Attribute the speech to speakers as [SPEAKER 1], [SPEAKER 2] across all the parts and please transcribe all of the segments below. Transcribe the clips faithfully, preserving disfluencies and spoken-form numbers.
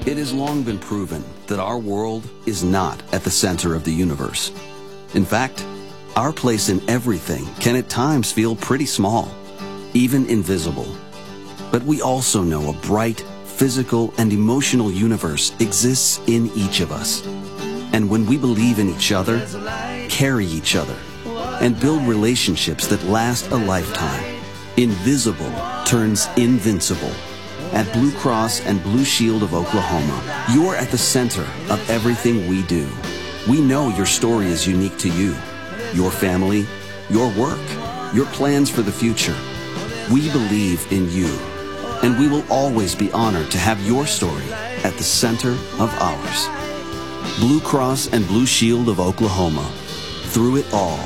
[SPEAKER 1] It has long been proven that our world is not at the center of the universe. In fact, our place in everything can at times feel pretty small, even invisible. But we also know a bright, physical, and emotional universe exists in each of us. And when we believe in each other, carry each other, and build relationships that last a lifetime, invisible turns invincible. At Blue Cross and Blue Shield of Oklahoma, you're at the center of everything we do. We know your story is unique to you, your family, your work, your plans for the future. We believe in you, and we will always be honored to have your story at the center of ours. Blue Cross and Blue Shield of Oklahoma. Through it all.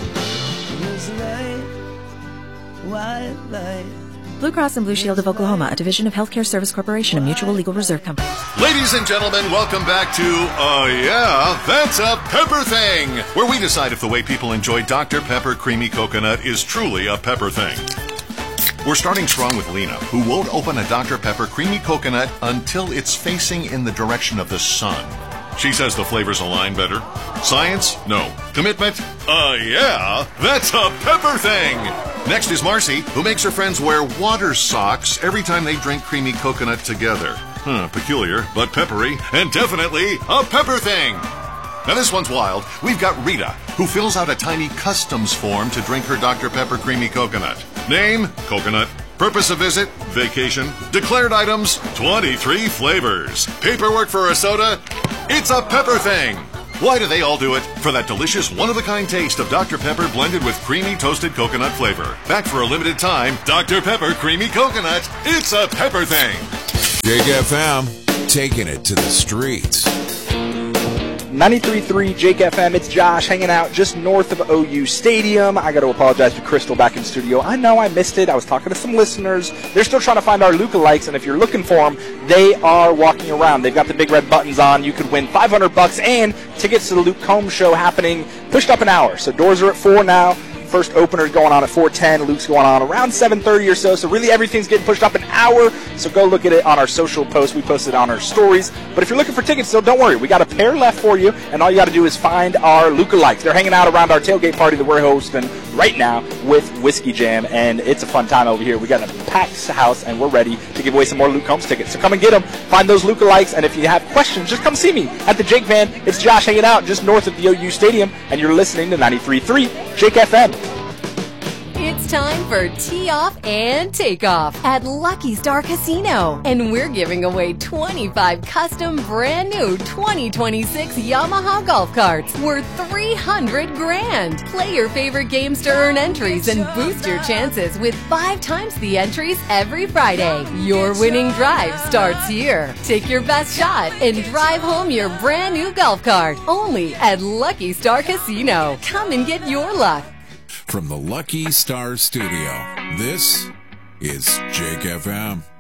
[SPEAKER 2] Blue Cross and Blue Shield of Oklahoma, a division of Healthcare Service Corporation, a mutual legal reserve company.
[SPEAKER 3] Ladies and gentlemen, welcome back to, uh, yeah, That's a Pepper Thing, where we decide if the way people enjoy Doctor Pepper Creamy Coconut is truly a pepper thing. We're starting strong with Lena, who won't open a Doctor Pepper Creamy Coconut until it's facing in the direction of the sun. She says the flavors align better. Science? No. Commitment? Uh, yeah, that's a pepper thing. Next is Marcy, who makes her friends wear water socks every time they drink creamy coconut together. Huh, peculiar, but peppery, and definitely a pepper thing. Now this one's wild. We've got Rita, who fills out a tiny customs form to drink her Doctor Pepper Creamy Coconut. Name? Coconut. Purpose of visit? Vacation. Declared items? twenty-three flavors. Paperwork for a soda? It's a pepper thing. Why do they all do it? For that delicious one-of-a-kind taste of Doctor Pepper blended with creamy toasted coconut flavor. Back for a limited time, Doctor Pepper Creamy Coconut. It's a pepper thing.
[SPEAKER 4] Jake F M, taking it to the streets.
[SPEAKER 5] ninety-three point three Jake F M, it's Josh hanging out just north of O U Stadium. I got to apologize to Crystal back in studio. I know I missed it. I was talking to some listeners. They're still trying to find our lookalikes, and if you're looking for them, they are walking around. They've got the big red buttons on. You could win five hundred bucks and tickets to the Luke Combs show happening pushed up an hour. So doors are at four now. First opener is going on at four ten. Luke's going on around seven thirty or so. So really everything's getting pushed up an hour. So go look at it on our social post. We posted on our stories. But if you're looking for tickets still, don't worry. We got a pair left for you. And all you got to do is find our lookalikes. They're hanging out around our tailgate party that we're hosting right now with Whiskey Jam. And it's a fun time over here. We got a packed house and we're ready to give away some more Luke Combs tickets. So come and get them. Find those lookalikes. And if you have questions, just come see me at the Jake Van. It's Josh hanging out just north of the O U Stadium. And you're listening to ninety-three point three Jake F M.
[SPEAKER 6] It's time for Tee Off and Takeoff at Lucky Star Casino. And we're giving away twenty-five custom brand new twenty twenty-six Yamaha golf carts worth three hundred grand. Play your favorite games to earn entries and boost your chances with five times the entries every Friday. Your winning drive starts here. Take your best shot and drive home your brand new golf cart. Only at Lucky Star Casino. Come and get your luck.
[SPEAKER 4] From the Lucky Star Studio, this is Jake F M.